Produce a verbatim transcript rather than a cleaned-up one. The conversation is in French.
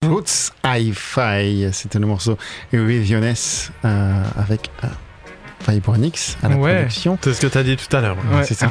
Roots Hi-Fi, c'était le morceau Revisiones euh, avec euh, Vibronix à la Ouais. production. C'est ce que t'as dit tout à l'heure. Ouais. C'est ça.